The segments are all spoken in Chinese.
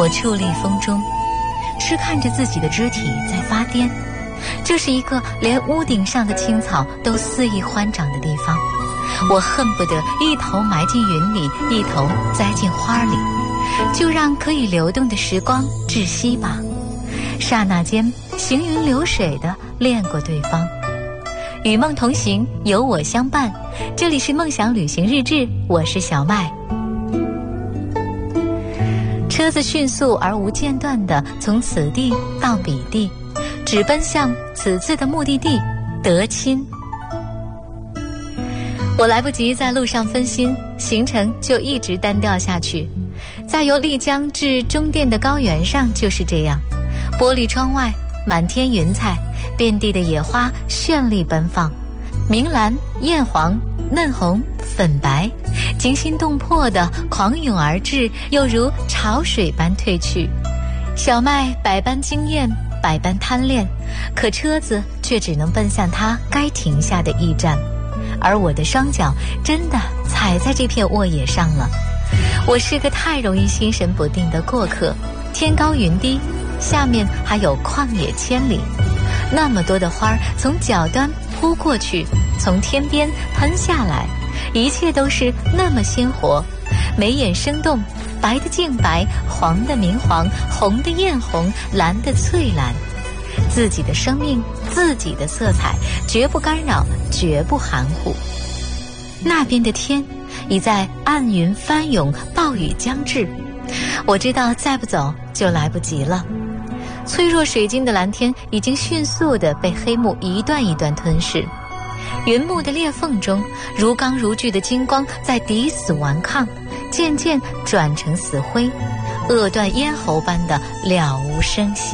我矗立风中，痴看着自己的肢体在发癫。这是一个连屋顶上的青草都肆意欢长的地方，我恨不得一头埋进云里，一头栽进花里，就让可以流动的时光窒息吧。刹那间行云流水地恋过对方。与梦同行，有我相伴。这里是梦想旅行日志，我是小麦。车子迅速而无间断地从此地到彼地，只奔向此次的目的地德钦。我来不及在路上分心，行程就一直单调下去。在由丽江至中甸的高原上就是这样，玻璃窗外满天云彩，遍地的野花绚丽奔放，明蓝、艳黄、嫩红、粉白，惊心动魄地狂涌而至，又如潮水般退去。小麦百般惊艳，百般贪恋，可车子却只能奔向它该停下的驿站，而我的双脚真的踩在这片沃野上了。我是个太容易心神不定的过客，天高云低，下面还有旷野千里，那么多的花从脚端扑过去，从天边喷下来，一切都是那么鲜活，眉眼生动，白的净白，黄的明黄，红的艳红，蓝的翠蓝。自己的生命，自己的色彩，绝不干扰，绝不含糊。那边的天已在暗云翻涌，暴雨将至，我知道再不走就来不及了。脆弱水晶的蓝天已经迅速地被黑幕一段一段吞噬，云幕的裂缝中，如钢如炬的金光在抵死顽抗，渐渐转成死灰，扼断咽喉般的了无声息。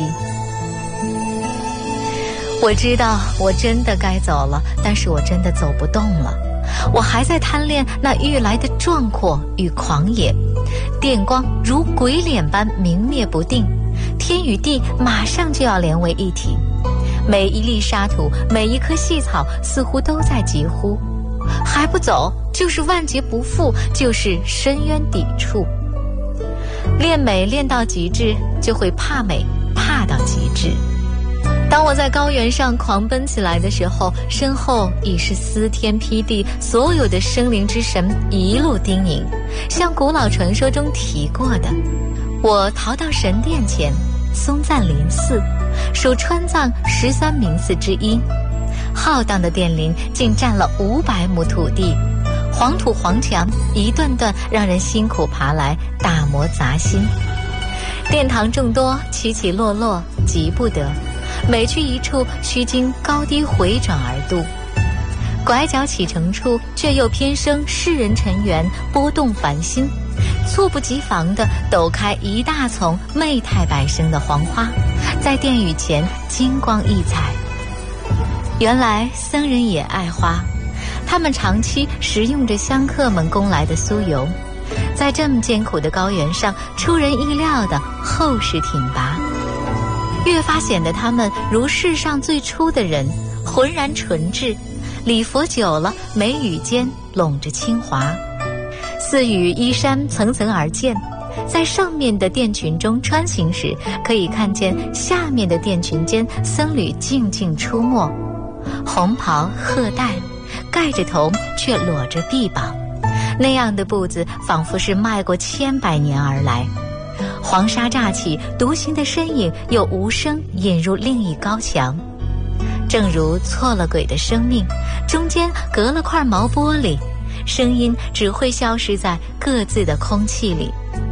我知道我真的该走了，但是我真的走不动了。我还在贪恋那愈来的壮阔与狂野，电光如鬼脸般明灭不定，天与地马上就要连为一体，每一粒沙土，每一棵细草似乎都在疾呼，还不走就是万劫不复，就是深渊抵触。恋美恋到极致，就会怕美怕到极致。当我在高原上狂奔起来的时候，身后已是撕天劈地，所有的生灵之神一路叮咛，像古老传说中提过的。我逃到神殿前，松赞林寺，属川藏13名寺之一，浩荡的殿林竟占了500亩土地，黄土黄墙一段段让人辛苦爬来，打磨杂心。殿堂众多，起起落落，急不得，每去一处须经高低回转而渡，拐角启程处却又偏生世人尘缘，波动繁星，猝不及防地抖开一大丛媚态百生的黄花，在殿宇前金光溢彩。原来僧人也爱花，他们长期食用着香客们供来的酥油，在这么艰苦的高原上出人意料的厚实挺拔，越发显得他们如世上最初的人，浑然纯质，礼佛久了，眉宇间拢着清华。寺宇依山层层而建，在上面的殿群中穿行时，可以看见下面的殿群间僧侣静静出没，红袍褐带，盖着头却裸着臂膀，那样的步子仿佛是迈过千百年而来。黄沙乍起，独行的身影又无声引入另一高墙，正如错了轨的生命，中间隔了块毛玻璃，声音只会消失在各自的空气里。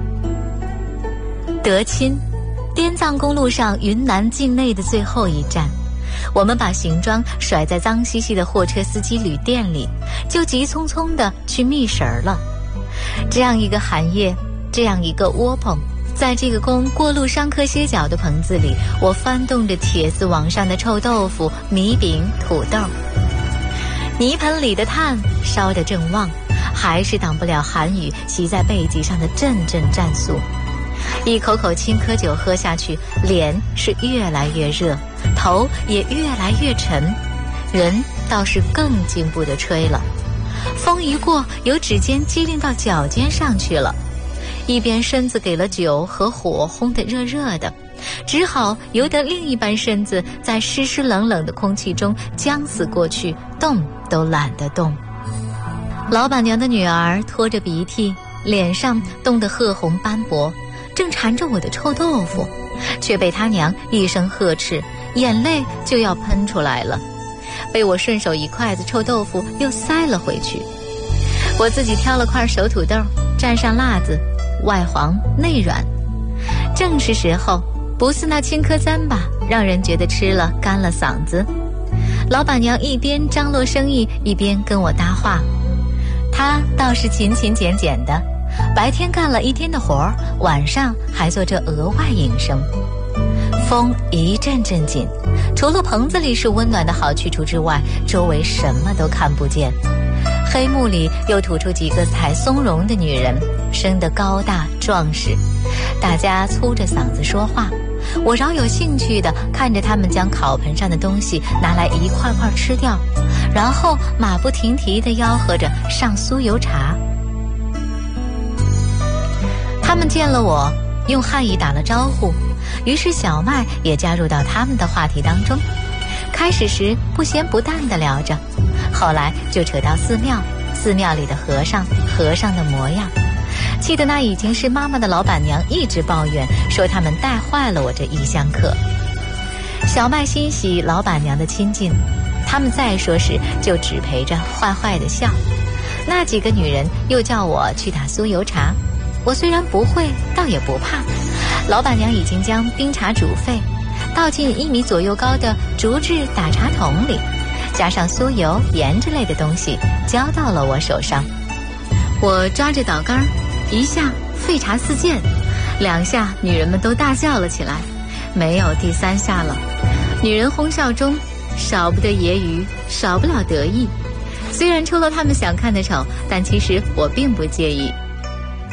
德钦，滇藏公路上云南境内的最后一站，我们把行装甩在脏兮兮的货车司机旅店里，就急匆匆地去觅食了。这样一个寒夜，这样一个窝棚，在这个供过路商客歇脚的棚子里，我翻动着铁丝网上的臭豆腐、米饼、土豆，泥盆里的炭烧得正旺，还是挡不了寒雨袭在背脊上的阵阵战速。一口口青稞酒喝下去，脸是越来越热，头也越来越沉，人倒是更经不得吹了。风一过，由指尖机灵到脚尖上去了。 一边身子给了酒和火烘得热热的，只好由得另一半身子在湿湿冷冷的空气中僵死过去，动都懒得动。老板娘的女儿拖着鼻涕，脸上冻得褐红斑驳，正缠着我的臭豆腐，却被她娘一声呵斥，眼泪就要喷出来了，被我顺手一筷子臭豆腐又塞了回去。我自己挑了块熟土豆，蘸上辣子，外黄内软，正是时候，不似那青稞簪吧，让人觉得吃了干了嗓子。老板娘一边张罗生意，一边跟我搭话。她倒是勤勤俭俭的，白天干了一天的活儿，晚上还做这额外营生。风一阵阵紧，除了棚子里是温暖的好去处之外，周围什么都看不见。黑幕里又吐出几个采松茸的女人，生得高大壮实，大家粗着嗓子说话。我饶有兴趣地看着他们将烤盆上的东西拿来一块块吃掉，然后马不停蹄地吆喝着上酥油茶。他们见了我，用汉语打了招呼，于是小麦也加入到他们的话题当中。开始时不咸不淡地聊着，后来就扯到寺庙里的和尚的模样，气得那已经是妈妈的老板娘一直抱怨，说他们带坏了我这异乡客。小麦欣喜老板娘的亲近，他们再说时就只陪着坏坏的笑。那几个女人又叫我去打酥油茶，我虽然不会，倒也不怕。老板娘已经将冰茶煮沸，倒进1米左右高的竹制打茶桶里，加上酥油、盐之类的东西，交到了我手上。我抓着倒杆，一下沸茶四溅，2下女人们都大笑了起来，没有第3下了。女人哄笑中少不得揶揄，少不了得意。虽然出了他们想看的丑，但其实我并不介意。